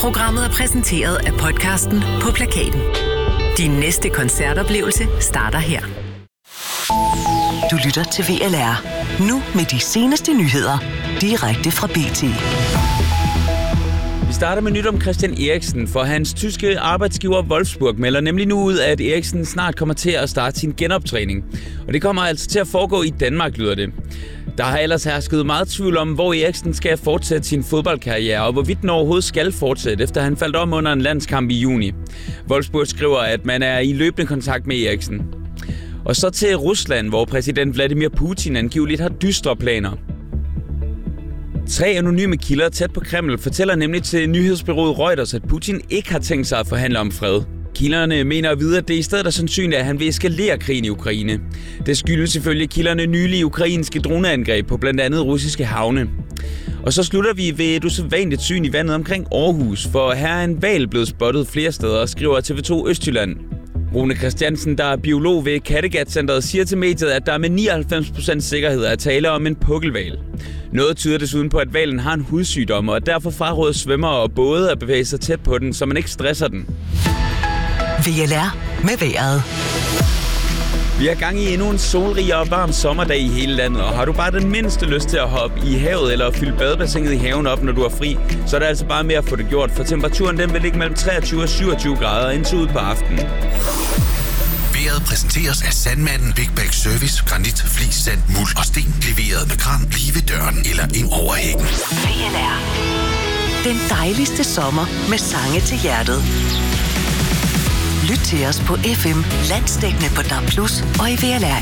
Programmet er præsenteret af podcasten På Plakaten. Din næste koncertoplevelse starter her. Du lytter til VLR. Nu med de seneste nyheder. Direkte fra BT. Vi starter med nyt om Christian Eriksen, for hans tyske arbejdsgiver Wolfsburg melder nemlig nu ud, at Eriksen snart kommer til at starte sin genoptræning. Og det kommer altså til at foregå i Danmark, lyder det. Der har ellers hersket meget tvivl om, hvor Eriksen skal fortsætte sin fodboldkarriere, og hvorvidt den overhovedet skal fortsætte, efter han faldt om under en landskamp i juni. Wolfsburg skriver, at man er i løbende kontakt med Eriksen. Og så til Rusland, hvor præsident Vladimir Putin angiveligt har dystre planer. 3 anonyme kilder tæt på Kreml fortæller nemlig til nyhedsbureauet Reuters, at Putin ikke har tænkt sig at forhandle om fred. Kilderne mener at vide, at det i stedet er sandsynligt, at han vil eskalere krigen i Ukraine. Det skyldes selvfølgelig kilderne nylige ukrainske droneangreb på blandt andet russiske havne. Og så slutter vi ved et usædvanligt syn i vandet omkring Aarhus, for her er en hval blevet spottet flere steder, skriver TV2 Østjylland. Rune Christiansen, der er biolog ved Kattegat-centret, siger til mediet, at der med 99% sikkerhed er tale om en pukkelhval. Noget tyder desuden på, at hvalen har en hudsygdom, og derfor fraråder svømmere og både at bevæge sig tæt på den, så man ikke stresser den. VLR med vejret. Vi er gang i endnu en solrig og varm sommerdag i hele landet, og har du bare den mindste lyst til at hoppe i havet eller fylde badebassinet i haven op, når du er fri, så er det altså bare med at få det gjort, for temperaturen den vil ligge mellem 23 og 27 grader indtil ud på aftenen. Vejret præsenteres af Sandmanden Big Bag Service, granit, flis, sand, muld og sten, leveret med kran lige ved døren eller ind over hækken. VLR. Den dejligste sommer med sange til hjertet. Lyt til os på FM, landsdækkende på DAB+ og i VLR